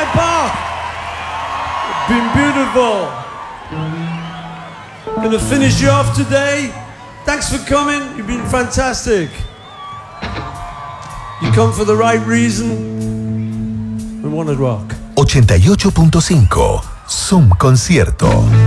Hyde Park. It's been beautiful. Gonna finish you off today. Thanks for coming. You've been fantastic. You come for the right reason. We want to rock. 88.5 Zoom Concierto.